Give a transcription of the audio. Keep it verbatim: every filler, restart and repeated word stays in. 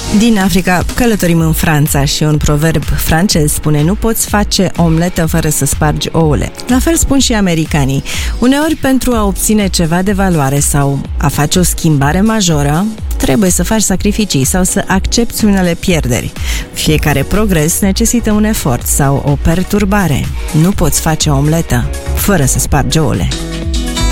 Din Africa călătorim în Franța și un proverb francez spune: nu poți face omletă fără să spargi ouăle. La fel spun și americanii. Uneori, pentru a obține ceva de valoare sau a face o schimbare majoră, trebuie să faci sacrificii sau să accepti unele pierderi. Fiecare progres necesită un efort sau o perturbare. Nu poți face o omletă fără să spargi ouăle.